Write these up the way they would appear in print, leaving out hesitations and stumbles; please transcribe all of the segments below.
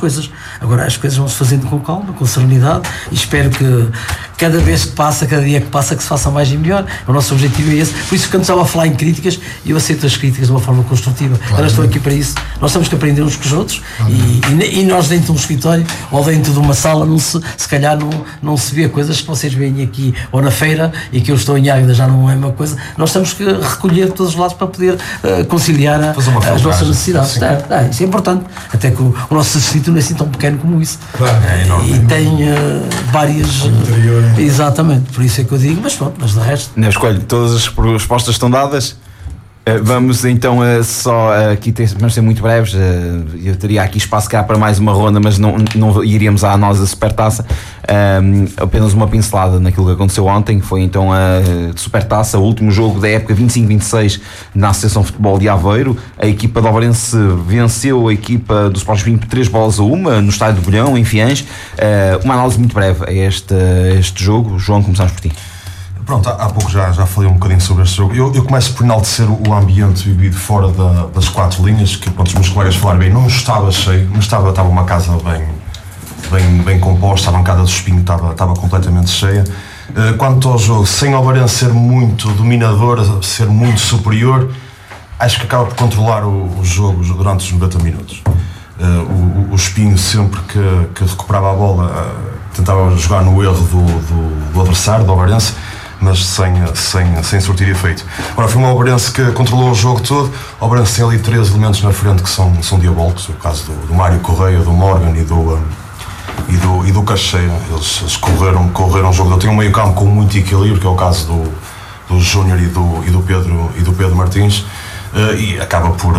coisas. Agora as coisas vão-se fazendo com calma, com serenidade, e espero que cada vez que passa, cada dia que passa, que se faça mais e melhor. O nosso objetivo é esse. Por isso, quando estava a falar em críticas, eu aceito as críticas de uma forma construtiva. Elas estão aqui para isso. Nós temos que aprender uns com os outros, e nós dentro de um escritório ou dentro de uma sala se calhar não se vê coisas que vocês veem aqui ou na feira, e que eu estou em Águeda já não é uma coisa. Nós temos que recolher de todos os lados para poder conciliar as nossas necessidades. Isso é importante, até que o nosso distrito não é assim tão pequeno como isso. E tem várias... Exatamente, por isso é que eu digo, mas pronto, mas de resto... Não escolho, todas as respostas estão dadas. Vamos então aqui vamos ser muito breves. Eu teria aqui espaço cá para mais uma ronda, mas não iríamos à análise da Supertaça. Apenas uma pincelada naquilo que aconteceu ontem. Foi então a Supertaça, o último jogo da época 25-26 na Associação de Futebol de Aveiro. A equipa de Alvarense venceu a equipa do Sport Espinho por 3-1 no estádio do Bolhão, em Fiães. Uma análise muito breve a este jogo. João, começamos por ti. Pronto, há pouco já falei um bocadinho sobre este jogo. Eu começo por enaltecer o ambiente vivido fora das quatro linhas, que pronto, os meus colegas falaram bem, não estava cheio, mas estava uma casa bem composta, a bancada do Espinho estava completamente cheia. Quanto ao jogo, sem o Alvarense ser muito dominador, ser muito superior, acho que acaba por controlar o jogo durante os 90 minutos. O Espinho, sempre que recuperava a bola, tentava jogar no erro do adversário, do Alvarense, mas sem surtir efeito. Agora, foi um Alvarense que controlou o jogo todo. O Alvarense tem ali 3 elementos na frente que são diabólicos, o caso do Mário Correia, do Morgan e do Cacheira. Eles correram o jogo. Tem um meio campo com muito equilíbrio, que é o caso do Júnior e do Pedro Martins, e acaba por,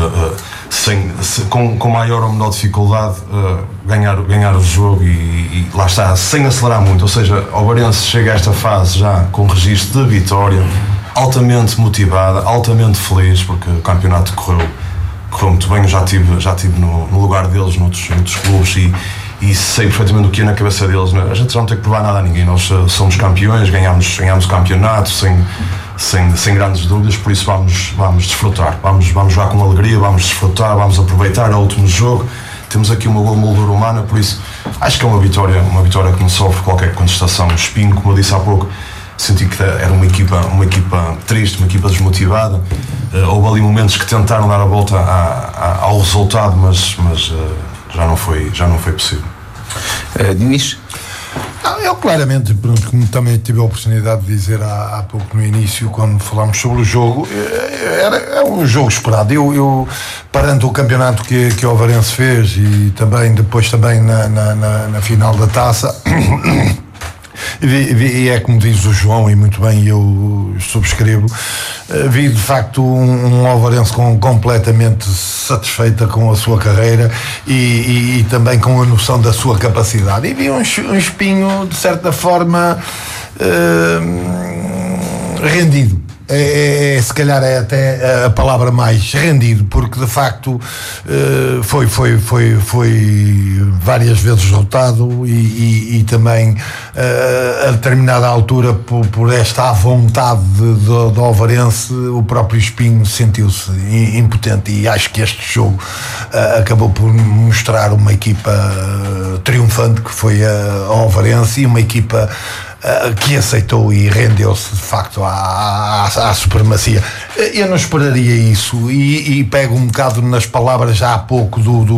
com maior ou menor dificuldade, ganhar o jogo, e lá está, sem acelerar muito. Ou seja, o Alvarense chega a esta fase já com registro de vitória, altamente motivada, altamente feliz, porque o campeonato correu muito bem. Eu já tive no lugar deles noutros clubes, e sei perfeitamente o que é na cabeça deles. A gente já não tem que provar nada a ninguém. Nós somos campeões, ganhamos o campeonato sem grandes dúvidas. Por isso vamos desfrutar, vamos jogar com alegria, vamos desfrutar, vamos aproveitar o último jogo. Temos aqui uma boa moldura humana, por isso acho que é uma vitória que não sofre qualquer contestação. O Espinho, como eu disse há pouco, senti que era uma equipa triste, uma equipa desmotivada. Houve ali momentos que tentaram dar a volta ao resultado, mas já não foi possível. Dinis? Eu claramente, como também tive a oportunidade de dizer há pouco no início, quando falámos sobre o jogo, é um jogo esperado. Eu parando o campeonato que o Alvarense fez, e depois também na final da taça, e é como diz o João, e muito bem eu subscrevo, vi de facto um Alvarense completamente satisfeita com a sua carreira, e também com a noção da sua capacidade, e vi um Espinho de certa forma rendido. Se calhar é até a palavra mais rendido, porque de facto foi várias vezes derrotado, e também a determinada altura, por esta vontade do Alvarense, o próprio Espinho sentiu-se impotente, e acho que este jogo acabou por mostrar uma equipa triunfante, que foi a Alvarense, e uma equipa que aceitou e rendeu-se de facto à supremacia. Eu não esperaria isso, e pego um bocado nas palavras já há pouco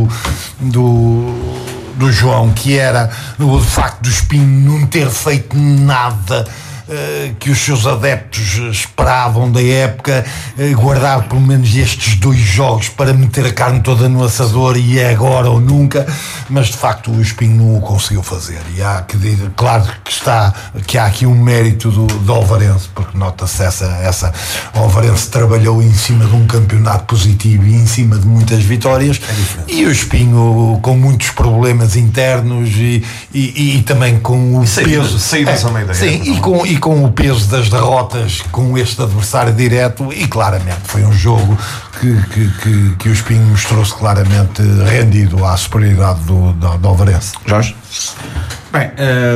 do João, que era o facto do Espinho não ter feito nada que os seus adeptos esperavam da época, guardar pelo menos estes 2 jogos para meter a carne toda no assador, e é agora ou nunca. Mas de facto o Espinho não o conseguiu fazer, e há que dizer, claro que há aqui um mérito do Alvarense, porque nota-se essa o Alvarense trabalhou em cima de um campeonato positivo e em cima de muitas vitórias, e o Espinho com muitos problemas internos, e também com o peso, sim, e com o peso das derrotas com este adversário direto, e claramente foi um jogo que o Espinho mostrou-se claramente rendido à superioridade do Alvarense. Jorge? Bem,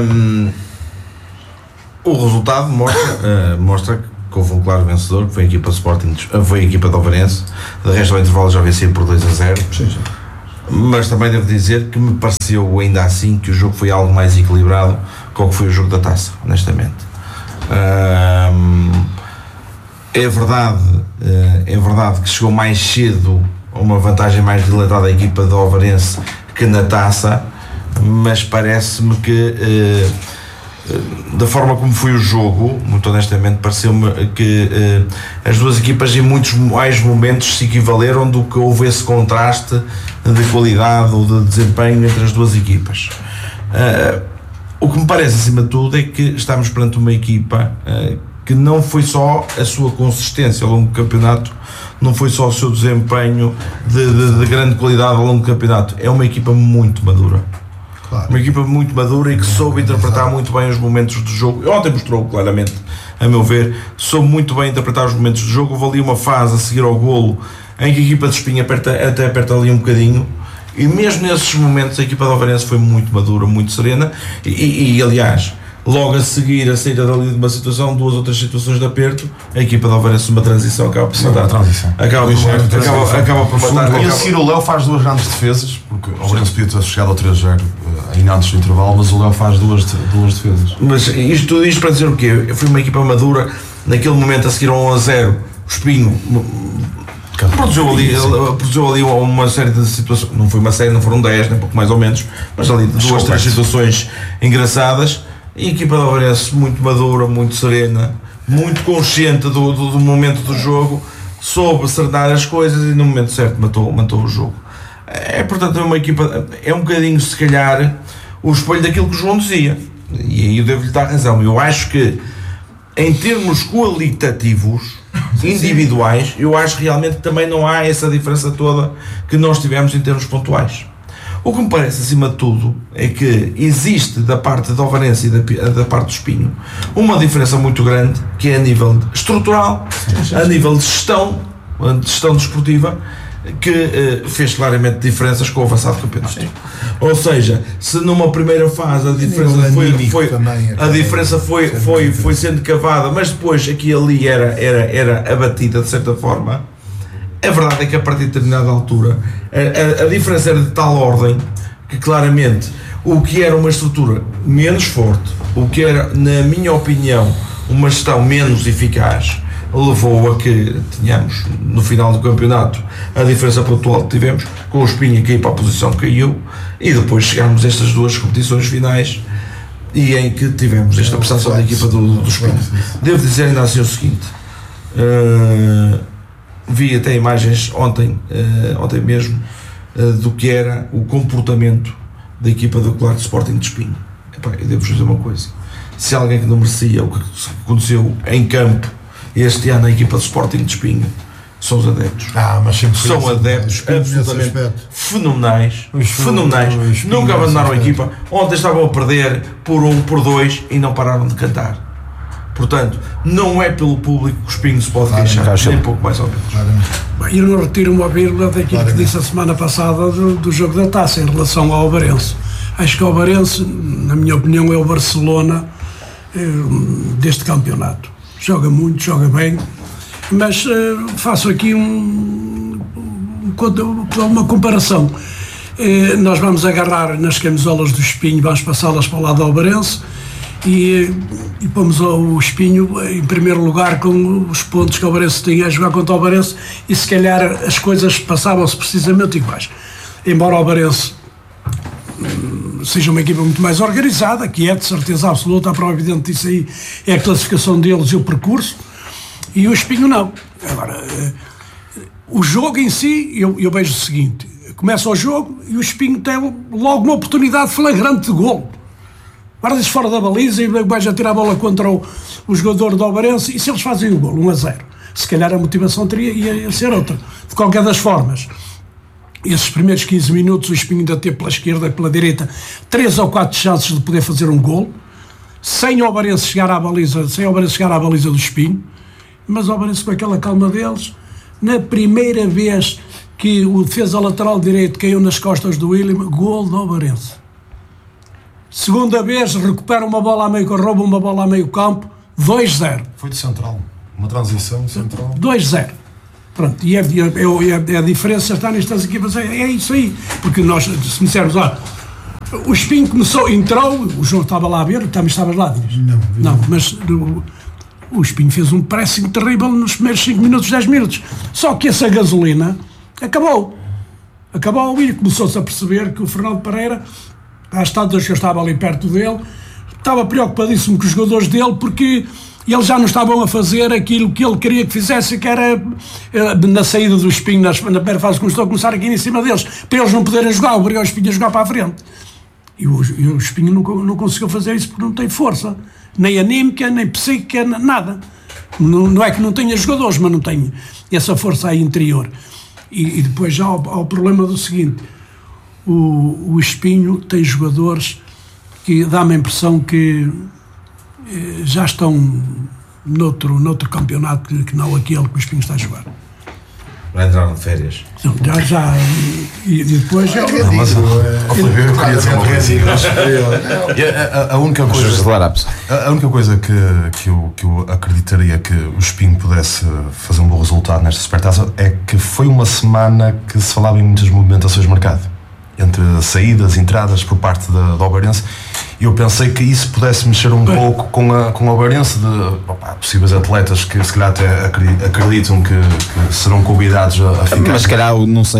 o resultado mostra que houve um claro vencedor, que foi a equipa Sporting, foi a equipa do Alvarense. De resto, ao intervalo já venceu por 2-0. mas também devo dizer que me pareceu ainda assim que o jogo foi algo mais equilibrado com o que foi o jogo da Taça, honestamente. É verdade que chegou mais cedo uma vantagem mais dilatada à equipa do Ovarense que na Taça, mas parece-me que da forma como foi o jogo, muito honestamente, pareceu-me que as duas equipas em muitos mais momentos se equivaleram do que houve esse contraste de qualidade ou de desempenho entre as duas equipas. O que me parece, acima de tudo, é que estamos perante uma equipa que não foi só a sua consistência ao longo do campeonato, não foi só o seu desempenho de grande qualidade ao longo do campeonato, é uma equipa muito madura. Claro. Uma equipa muito madura e que soube interpretar muito bem os momentos do jogo. E ontem mostrou claramente, a meu ver, soube muito bem interpretar os momentos do jogo. Houve ali uma fase a seguir ao golo em que a equipa de Espinho até aperta ali um bocadinho, e mesmo nesses momentos a equipa de Ovarense foi muito madura, muito serena e aliás, logo a seguir a sair dali de uma situação, duas outras situações de aperto, a equipa de Ovarense uma transição acaba por matar. Acaba por matar. E a seguir o Léo faz duas grandes defesas, porque o Ovarense podia ter chegado ao 3-0 ainda antes do intervalo, mas o Léo faz duas defesas. Mas tudo isto para dizer o quê? Foi uma equipa madura, naquele momento a seguir ao 1-0, o Espinho produziu ali uma série de situações, não foi uma série, não foram 10, nem pouco mais ou menos, mas ali duas, três situações engraçadas. E a equipa de Ovarense muito madura, muito serena, muito consciente do momento do jogo, soube serenar as coisas e no momento certo matou o jogo. Portanto, é uma equipa, é um bocadinho se calhar o espelho daquilo que o João dizia, e aí eu devo-lhe dar razão. Eu acho que em termos qualitativos individuais, eu acho que realmente também não há essa diferença toda que nós tivemos em termos pontuais. O que me parece, acima de tudo, é que existe da parte da Ovarense e da parte do Espinho uma diferença muito grande, que é a nível estrutural, a nível de gestão desportiva, que fez claramente diferenças com o avançado do campeonato. Ou seja, se numa primeira fase a diferença foi sendo cavada, mas depois aqui e ali era abatida de certa forma, a verdade é que a partir de determinada altura a diferença era de tal ordem que claramente o que era uma estrutura menos forte, o que era, na minha opinião, uma gestão menos eficaz, levou a que tenhamos no final do campeonato a diferença pontual que tivemos, com o Espinho a cair para a posição que caiu, e depois chegámos a estas duas competições finais e em que tivemos esta prestação da equipa do Espinho. Devo dizer ainda assim o seguinte, vi até imagens ontem mesmo do que era o comportamento da equipa do Claro de Sporting de Espinho. Eu devo-vos dizer uma coisa, se alguém que não merecia o que aconteceu em campo este ano na equipa de Sporting de Espinho são os adeptos. São adeptos absolutamente fenomenais, nunca abandonaram a equipa. Ontem estavam a perder por 1, por 2 e não pararam de cantar. Portanto, não é pelo público que o Espinho se pode queixar, nem pouco mais ou menos. Eu não retiro uma vírgula daquilo que disse a semana passada do jogo da Taça em relação ao Ovarense. Acho que o Ovarense, na minha opinião, é o Barcelona deste campeonato. Joga muito, joga bem, mas faço aqui uma comparação. Nós vamos agarrar nas camisolas do Espinho, vamos passá-las para o lado do Ovarense e pomos o Espinho em primeiro lugar com os pontos que o Ovarense tinha a jogar contra o Ovarense, e se calhar as coisas passavam-se precisamente iguais. Embora o Ovarense seja uma equipa muito mais organizada, que é de certeza absoluta, a prova evidente disso aí é a classificação deles e o percurso, e o Espinho não. Agora, o jogo em si, eu vejo o seguinte: começa o jogo e o Espinho tem logo uma oportunidade flagrante de golo. Guarda-se fora da baliza e vais a tirar a bola contra o jogador do Ovarense, e se eles fazem o golo, 1-0, se calhar a motivação ia ser outra. De qualquer das formas, esses primeiros 15 minutos o Espinho ainda teve pela esquerda e pela direita 3 ou 4 chances de poder fazer um golo, sem o Ovarense chegar à baliza do Espinho, mas o Ovarense, com aquela calma deles, na primeira vez que o defesa lateral direito caiu nas costas do William, golo do Ovarense. Segunda vez, recupera uma bola a meio, rouba uma bola a meio campo, 2-0. Foi de central, uma transição central. 2-0. Pronto, e a diferença está nestas equipas, é isso aí. Porque nós, se dissermos, o Espinho entrou, o João estava lá a ver, também estavas lá, diz? Não, mas o Espinho fez um pressing terrível nos primeiros 5 minutos, 10 minutos. Só que essa gasolina acabou e começou-se a perceber que o Fernando Pereira, às tantas que eu estava ali perto dele, estava preocupadíssimo com os jogadores dele, porque eles já não estavam a fazer aquilo que ele queria que fizesse, que era na saída do Espinho, na primeira fase, começou a começar aqui em cima deles, para eles não poderem jogar, obrigar o Espinho a jogar para a frente. E o Espinho não conseguiu fazer isso porque não tem força, nem anímica, nem psíquica, nada. Não é que não tenha jogadores, mas não tem essa força aí interior. E depois já há o problema do seguinte: o Espinho tem jogadores que dá-me a impressão que já estão noutro campeonato que não aquele que o Espinho está a jogar. Vai entrar de férias. Não, já. E depois. Eu queria dizer uma coisa. A única coisa que eu acreditaria que o Espinho pudesse fazer um bom resultado nesta supertaça é que foi uma semana que se falava em muitas movimentações de mercado, entre saídas, entradas por parte da Obarense. Eu pensei que isso pudesse mexer um pouco com a Obarense de possíveis atletas que se calhar até acreditam que serão convidados a ficar. Mas se calhar,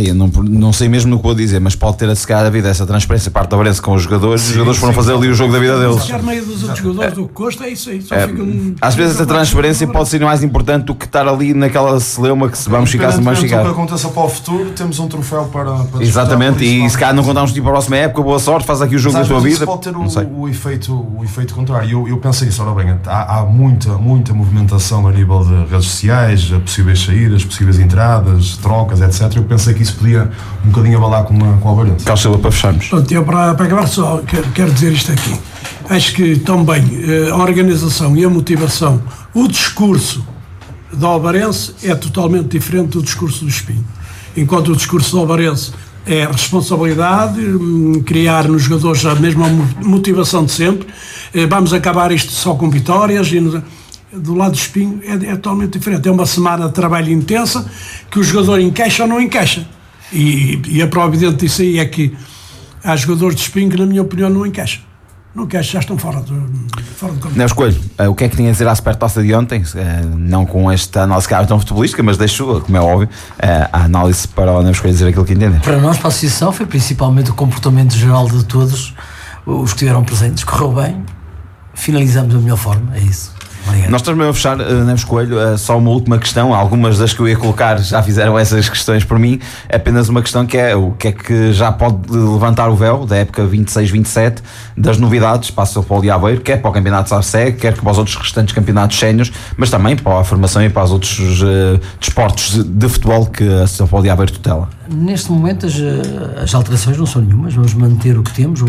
não sei mesmo no que vou dizer, mas pode ter se calhar havido essa transferência parte da Obarense com os jogadores. Os jogadores foram fazer ali o jogo da vida deles. Se meio dos outros jogadores do Costa, é isso aí. Às vezes essa transferência pode ser mais importante do que estar ali naquela celeuma que se vamos ficar, se vamos ficar. O que aconteça para o futuro, temos um troféu para exatamente, e se calhar não contamos para a próxima época, boa sorte, faz aqui o jogo da tua vida. Pode ter o efeito contrário. Eu pensei isso, ora bem, há muita movimentação a nível de redes sociais, possíveis saídas, possíveis entradas, trocas, etc. Eu pensei que isso podia um bocadinho abalar com a Obarense. Carlos Silva, para fecharmos. Pronto, eu para acabar só quero dizer isto aqui. Acho que também a organização e a motivação, o discurso da Obarense é totalmente diferente do discurso do Espinho. Enquanto o discurso da Obarense é responsabilidade, criar nos jogadores a mesma motivação de sempre, vamos acabar isto só com vitórias, e do lado do Espinho é totalmente diferente. É uma semana de trabalho intensa que o jogador encaixa ou não encaixa. E a prova evidente disso aí é que há jogadores de Espinho que, na minha opinião, não encaixam. Não encaixam, já estão fora do campo. Neves Coelho, o que é que tinha a dizer à supertaça de ontem? Não com esta análise que tão futebolística, mas deixo, como é óbvio, a análise para o Neves Coelho dizer aquilo que entender. Para nós, para a associação, foi principalmente o comportamento geral de todos os que estiveram presentes. Correu bem, finalizamos da melhor forma, é isso. Obrigado. Nós estamos mesmo a fechar, Neves Coelho, só uma última questão. Algumas das que eu ia colocar já fizeram essas questões por mim. Apenas uma questão que é o que é que já pode levantar o véu da época 26-27 das novidades para a São Paulo de Aveiro, quer para o campeonato SAFSEG, quer para os outros restantes campeonatos séniores, mas também para a formação e para os outros desportos de futebol que a São Paulo de Aveiro tutela. Neste momento as alterações não são nenhumas, vamos manter o que temos.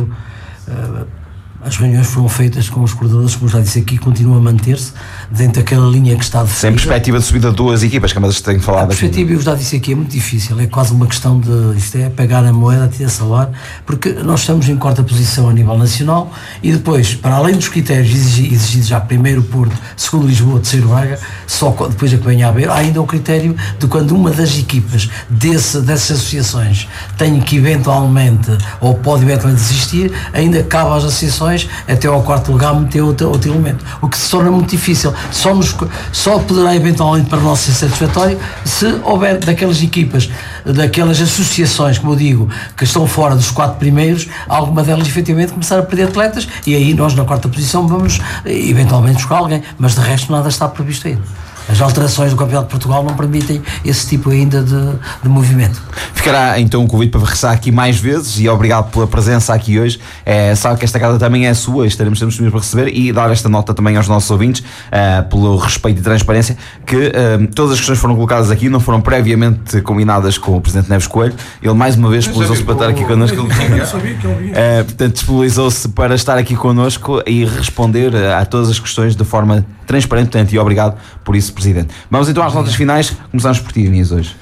As reuniões foram feitas com os coordenadores, como já disse aqui, continua a manter-se dentro daquela linha que está definida. Sem perspectiva de subida de duas equipas, como eles têm falado. A perspectiva, eu já disse aqui, é muito difícil, é quase uma questão de, isto é pagar a moeda, tirar salário, porque nós estamos em quarta posição a nível nacional e depois, para além dos critérios exigidos já primeiro Porto, segundo Lisboa, terceiro Braga, só depois é que vem a haver, há ainda o critério de quando uma das equipas dessas associações tem que eventualmente, ou pode eventualmente desistir, ainda cabe às associações até ao quarto lugar meter outro elemento, o que se torna muito difícil. Só poderá eventualmente para nós ser satisfatório se houver daquelas equipas, daquelas associações, como eu digo, que estão fora dos 4 primeiros, alguma delas efetivamente começar a perder atletas, e aí nós na quarta posição vamos eventualmente buscar alguém, mas de resto nada está previsto ainda. As alterações do Campeonato de Portugal não permitem esse tipo ainda de movimento. Ficará então um convite para regressar aqui mais vezes e obrigado pela presença aqui hoje. Sabe que esta casa também é sua e estaremos sempre disponíveis para receber e dar esta nota também aos nossos ouvintes, pelo respeito e transparência, que todas as questões foram colocadas aqui, não foram previamente combinadas com o Presidente Neves Coelho. Ele mais uma vez disponibilizou-se para estar aqui connosco. Portanto, disponibilizou-se para estar aqui connosco e responder a todas as questões de forma transparente, portanto, e obrigado por isso, Presidente. Vamos então às notas finais. Começamos por ti, Inês, hoje.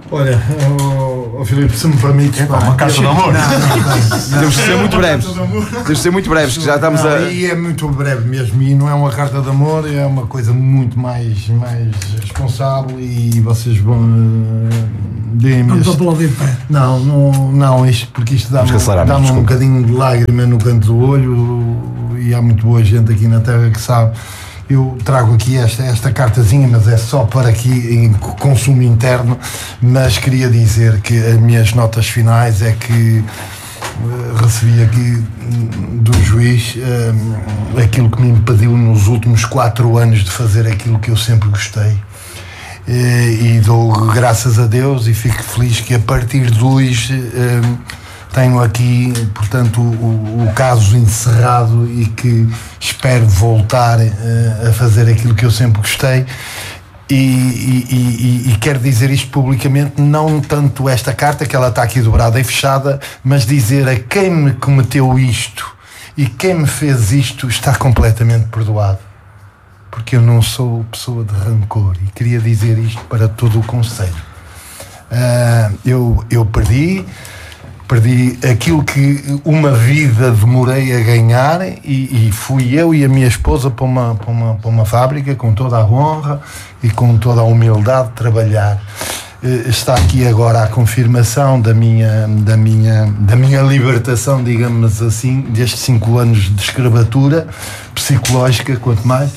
Olha, Filipe, se me permites, uma caixa de amor. Temos de ser muito breves. Temos de ser muito breves, que já estamos a. E é muito breve mesmo, e não é uma carta de amor, é uma coisa muito mais responsável, e vocês vão deem-me. Não estou a aplaudir de pé. Não, porque isto dá-me um bocadinho de lágrima no canto do olho, e há muito boa gente aqui na terra que sabe. Eu trago aqui esta cartazinha, mas é só para aqui em consumo interno, mas queria dizer que as minhas notas finais é que recebi aqui do juiz aquilo que me impediu nos últimos 4 anos de fazer aquilo que eu sempre gostei, e dou graças a Deus e fico feliz que a partir de hoje tenho aqui, portanto, o caso encerrado, e que espero voltar a fazer aquilo que eu sempre gostei, e quero dizer isto publicamente, não tanto esta carta, que ela está aqui dobrada e fechada, mas dizer a quem me cometeu isto e quem me fez isto está completamente perdoado, porque eu não sou pessoa de rancor, e queria dizer isto para todo o conselho. Eu perdi aquilo que uma vida demorei a ganhar, e fui eu e a minha esposa para uma fábrica com toda a honra e com toda a humildade de trabalhar. Está aqui agora a confirmação da minha libertação, digamos assim, destes 5 anos de escravatura psicológica, quanto mais,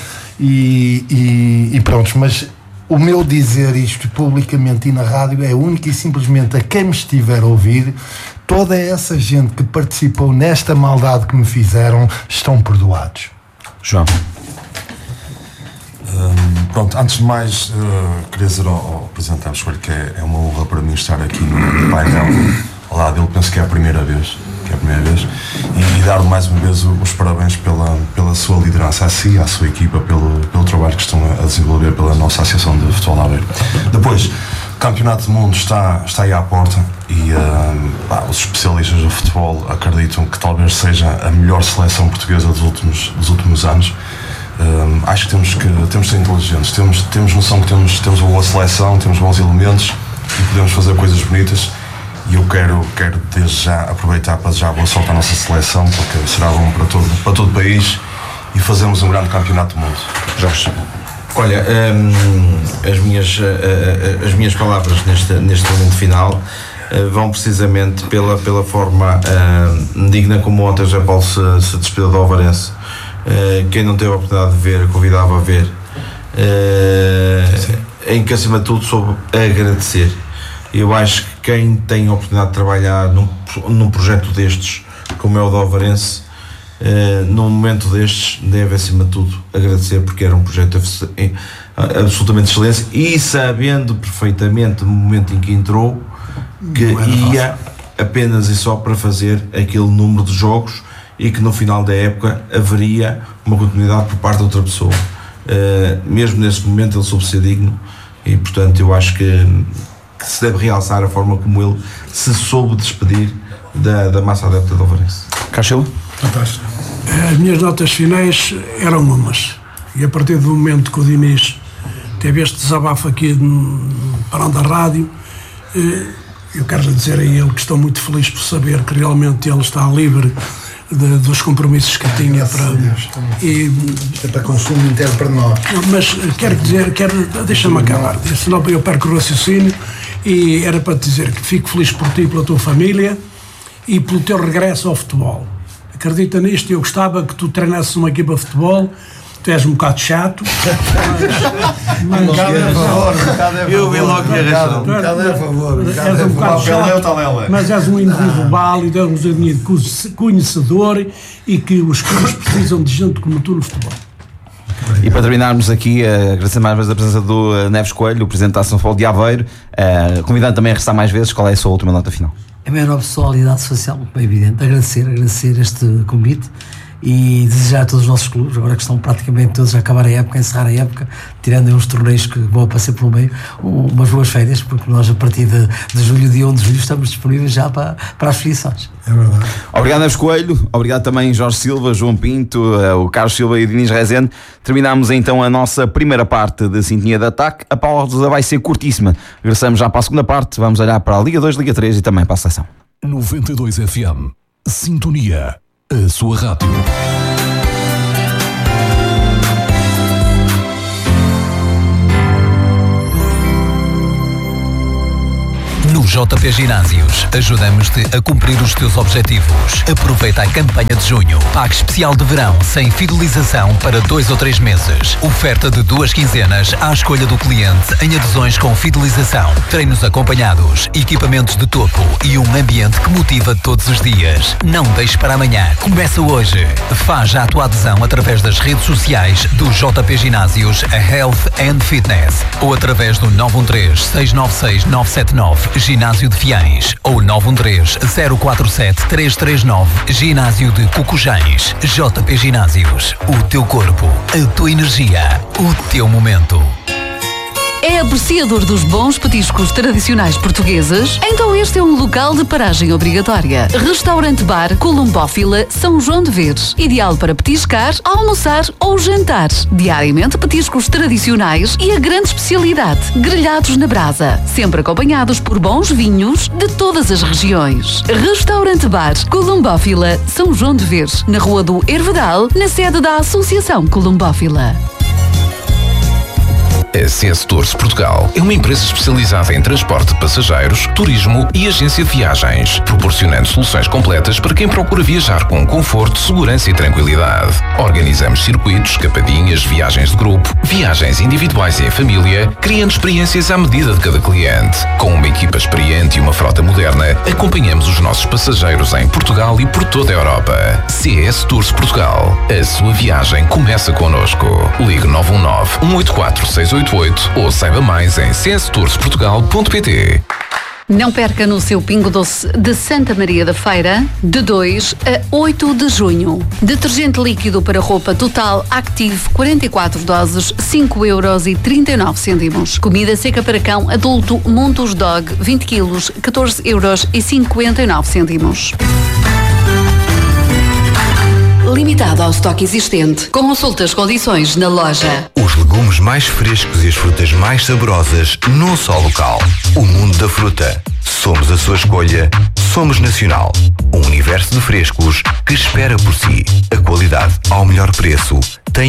e pronto, mas o meu dizer isto publicamente e na rádio é único e simplesmente a quem me estiver a ouvir. Toda essa gente que participou nesta maldade que me fizeram estão perdoados. João. Pronto, antes de mais, queria dizer ao Presidente Neves Coelho que é uma honra para mim estar aqui no painel ao lado dele. Penso que é a primeira vez. E dar mais uma vez os parabéns pela sua liderança a si, à sua equipa, pelo trabalho que estão a desenvolver pela nossa Associação de Futebol de Aveiro. Depois, o Campeonato do Mundo está aí à porta, e os especialistas do futebol acreditam que talvez seja a melhor seleção portuguesa dos últimos anos. Acho que temos de ser inteligentes, temos noção que temos uma boa seleção, temos bons elementos e podemos fazer coisas bonitas. E eu quero desde já aproveitar para desejar boa sorte à nossa seleção, porque será bom para todo o país, e fazemos um grande campeonato do mundo. Jorge. Olha, as minhas palavras neste momento final vão precisamente pela forma digna como ontem o José Paulo se despediu do Alvarense. Quem não teve a oportunidade de ver, convidava a ver, em que acima de tudo soube agradecer. Eu acho que quem tem a oportunidade de trabalhar num projeto destes, como é o do Alvarense, num momento destes, deve acima de tudo agradecer, porque era um projeto absolutamente de excelência, e sabendo perfeitamente no momento em que entrou que ia apenas e só para fazer aquele número de jogos, e que no final da época haveria uma continuidade por parte de outra pessoa. Mesmo nesse momento ele soube ser digno, e portanto eu acho que se deve realçar a forma como ele se soube despedir da massa adepta do Alvarense. Cachelo? Fantástico. As minhas notas finais eram umas, e a partir do momento que o Diniz teve este desabafo aqui parando a rádio, eu quero dizer a ele que estou muito feliz por saber que realmente ele está livre dos compromissos que tinha para... Isto é para consumo interno para nós. Mas deixa-me acabar, senão eu perco o raciocínio, e era para te dizer que fico feliz por ti, pela tua família e pelo teu regresso ao futebol. Acredita nisto, eu gostava que tu treinasses uma equipa de futebol. Tu és um bocado chato, mas eu vi logo que é razão. És um bocado chato, mas és um indivíduo válido, és um indivíduo conhecedor, e que os clubes precisam de gente como tu no futebol. E para terminarmos aqui, agradecer mais vezes a presença do Neves Coelho, o Presidente da Associação de Futebol de Aveiro, convidando também a restar mais vezes. Qual é a sua última nota final? A minha pessoalidade social, muito bem evidente, agradecer este convite, e desejar a todos os nossos clubes, agora que estão praticamente todos a acabar a época, a encerrar a época, tirando uns torneios que vão aparecer pelo meio, umas boas férias, porque nós a partir de julho, dia 1 de julho, estamos disponíveis já para as filiações. É verdade. Obrigado, Neves Coelho, obrigado também Jorge Silva, João Pinto, o Carlos Silva e o Diniz Rezende. Terminamos então a nossa primeira parte de Sintonia de Ataque. A pausa vai ser curtíssima, regressamos já para a segunda parte, vamos olhar para a Liga 2, Liga 3 e também para a seleção. 92 FM, Sintonia, a sua rádio. No JP Ginásios, ajudamos-te a cumprir os teus objetivos. Aproveita a campanha de junho. Pague especial de verão sem fidelização para 2 ou 3 meses. Oferta de 2 quinzenas à escolha do cliente em adesões com fidelização. Treinos acompanhados, equipamentos de topo e um ambiente que motiva todos os dias. Não deixes para amanhã. Começa hoje. Faz já a tua adesão através das redes sociais do JP Ginásios Health and Fitness ou através do 913-696-979 Ginásio de Fiães ou 913-047-339 Ginásio de Cucujães. JP Ginásios. O teu corpo, a tua energia, o teu momento. É apreciador dos bons petiscos tradicionais portugueses? Então este é um local de paragem obrigatória. Restaurante-bar Columbófila São João de Veres. Ideal para petiscar, almoçar ou jantar. Diariamente petiscos tradicionais e a grande especialidade, grelhados na brasa. Sempre acompanhados por bons vinhos de todas as regiões. Restaurante-bar Columbófila São João de Veres. Na Rua do Hervedal, na sede da Associação Columbófila. A CS Tours Portugal é uma empresa especializada em transporte de passageiros, turismo e agência de viagens, proporcionando soluções completas para quem procura viajar com conforto, segurança e tranquilidade. Organizamos circuitos, escapadinhas, viagens de grupo, viagens individuais e em família, criando experiências à medida de cada cliente. Com uma equipa experiente e uma frota moderna, acompanhamos os nossos passageiros em Portugal e por toda a Europa. CS Tours Portugal. A sua viagem começa connosco. Ligue 919-184-688 ou saiba mais em cstouresportugal.pt. Não perca no seu Pingo Doce de Santa Maria da Feira, de 2 a 8 de junho. Detergente líquido para roupa Total Active 44 doses, 5,39€. Comida seca para cão adulto Montus Dog 20 kg, 14,59€. Limitado ao estoque existente. Consulte as condições na loja. Os legumes mais frescos e as frutas mais saborosas num só local. O mundo da fruta. Somos a sua escolha. Somos Nacional. Um universo de frescos que espera por si. A qualidade ao melhor preço. Tem